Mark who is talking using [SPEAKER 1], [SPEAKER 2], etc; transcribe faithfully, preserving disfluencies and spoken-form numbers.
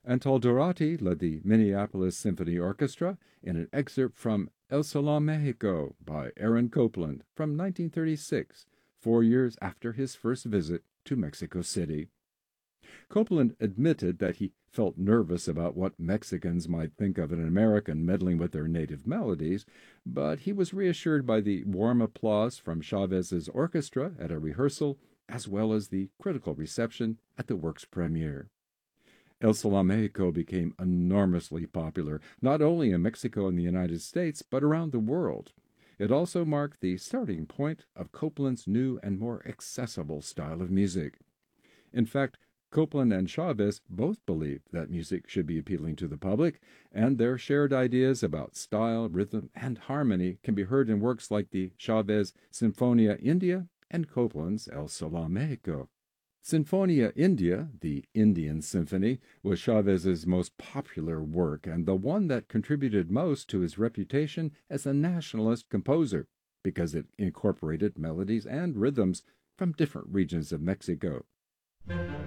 [SPEAKER 1] Antal Dorati led the Minneapolis Symphony Orchestra in an excerpt from El Salon Mexico by Aaron Copland from nineteen thirty-six, four years after his first visit to Mexico City. Copland admitted that he felt nervous about what Mexicans might think of an American meddling with their native melodies, but he was reassured by the warm applause from Chavez's orchestra at a rehearsal, as well as the critical reception at the work's premiere. El Salon Mexico became enormously popular, not only in Mexico and the United States, but around the world. It also marked the starting point of Copland's new and more accessible style of music. In fact, Copland and Chavez both believed that music should be appealing to the public, and their shared ideas about style, rhythm, and harmony can be heard in works like the Chavez Sinfonia India and Copland's El Salon Mexico. Sinfonia India, the Indian Symphony, was Chavez's most popular work and the one that contributed most to his reputation as a nationalist composer, because it incorporated melodies and rhythms from different regions of Mexico.